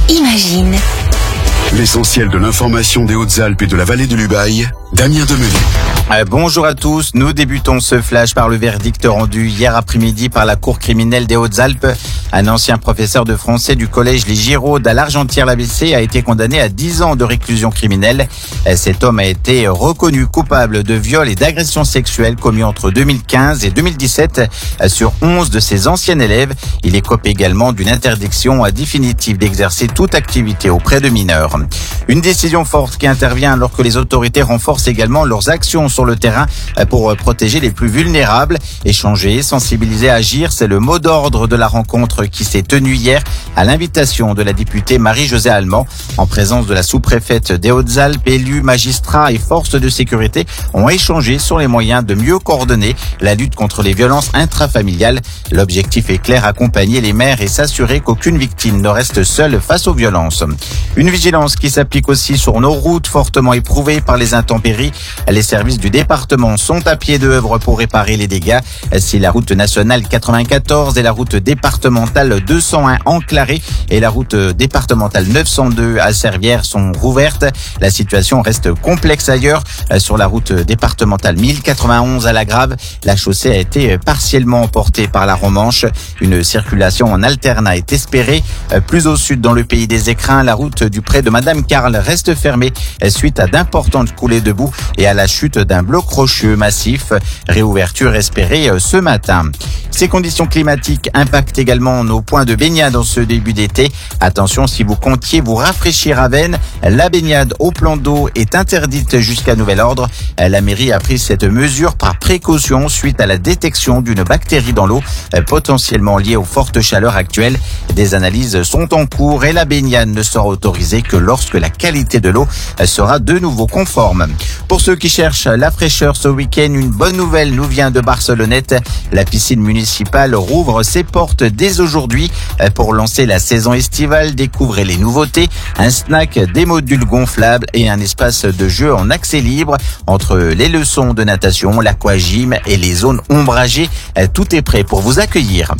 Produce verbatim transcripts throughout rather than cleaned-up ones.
Imagine. L'essentiel de l'information des Hautes-Alpes et de la vallée de l'Ubaye, Damien Demenu. Euh, bonjour à tous, nous débutons ce flash par le verdict rendu hier après-midi par la Cour criminelle des Hautes-Alpes. Un ancien professeur de français du collège Les Giraudes à l'Argentière-l'A B C a été condamné à dix ans de réclusion criminelle. Euh, cet homme a été reconnu coupable de viol et d'agression sexuelle commis entre deux mille quinze et deux mille dix-sept euh, sur onze de ses anciens élèves. Il écope également d'une interdiction définitive d'exercer toute activité auprès de mineurs. Une décision forte qui intervient alors que les autorités renforcent également leurs actions sur le terrain pour protéger les plus vulnérables. Échanger, sensibiliser, agir, c'est le mot d'ordre de la rencontre qui s'est tenue hier à l'invitation de la députée Marie-Josée Allemand. En présence de la sous-préfète des Hautes-Alpes, élus, magistrats et forces de sécurité ont échangé sur les moyens de mieux coordonner la lutte contre les violences intrafamiliales. L'objectif est clair, accompagner les maires et s'assurer qu'aucune victime ne reste seule face aux violences. Une vigilance qui s'applique aussi sur nos routes fortement éprouvées par les intempéries. Les services du département sont à pied d'œuvre pour réparer les dégâts. Si la route nationale quatre-vingt-quatorze et la route départementale deux cent un Enclaré et la route départementale neuf cent deux à Servières sont rouvertes, la situation reste complexe ailleurs. Sur la route départementale mille quatre-vingt-onze à La Grave, la chaussée a été partiellement emportée par la Romanche. Une circulation en alternat est espérée. Plus au sud, dans le pays des Écrins, la route du pré de Madame Carle reste fermée suite à d'importantes coulées de boue et à la chute d'un bloc rocheux massif. Réouverture espérée ce matin. Ces conditions climatiques impactent également nos points de baignade en ce début d'été. Attention, si vous comptiez vous rafraîchir à veine, la baignade au plan d'eau est interdite jusqu'à nouvel ordre. La mairie a pris cette mesure par précaution suite à la détection d'une bactérie dans l'eau, potentiellement liée aux fortes chaleurs actuelles. Des analyses sont en cours et la baignade ne sera autorisée que lorsque la qualité de l'eau sera de nouveau conforme. Pour ceux qui cherchent la fraîcheur ce week-end, une bonne nouvelle nous vient de Barcelonnette. La piscine municipale rouvre ses portes dès aujourd'hui. Pour lancer la saison estivale, découvrez les nouveautés, un snack, des modules gonflables et un espace de jeu en accès libre. Entre les leçons de natation, l'aquagym et les zones ombragées, tout est prêt pour vous accueillir.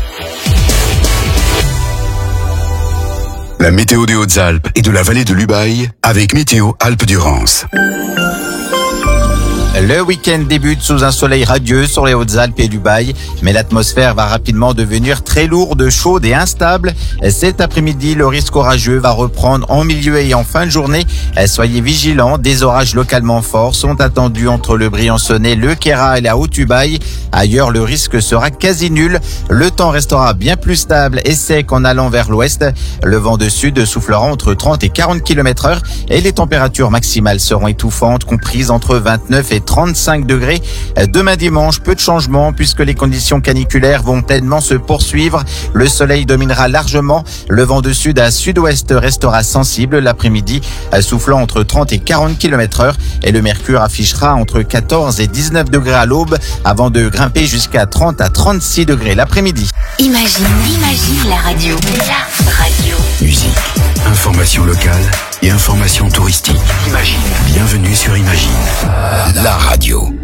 La météo des Hautes-Alpes et de la vallée de l'Ubaye avec Météo Alpes-Durance. Le week-end débute sous un soleil radieux sur les Hautes-Alpes et l'Ubaye, mais l'atmosphère va rapidement devenir très lourde, chaude et instable. Cet après-midi, le risque orageux va reprendre en milieu et en fin de journée. Soyez vigilants, des orages localement forts sont attendus entre le Briançonnais, le Queyras et la Haute-Ubaye. Ailleurs, le risque sera quasi nul. Le temps restera bien plus stable et sec en allant vers l'ouest. Le vent de sud soufflera entre trente et quarante kilomètres heure et les températures maximales seront étouffantes, comprises entre vingt-neuf et trente-cinq degrés. Demain dimanche, peu de changements puisque les conditions caniculaires vont pleinement se poursuivre. Le soleil dominera largement. Le vent de sud à sud-ouest restera sensible l'après-midi, soufflant entre trente et quarante kilomètres heure et le mercure affichera entre quatorze et dix-neuf degrés à l'aube avant de grimper jusqu'à trente à trente-six degrés l'après-midi. Imagine, imagine la radio. La radio. Musique, information locale et information touristique. Imagine. Bienvenue sur Imagine, la radio.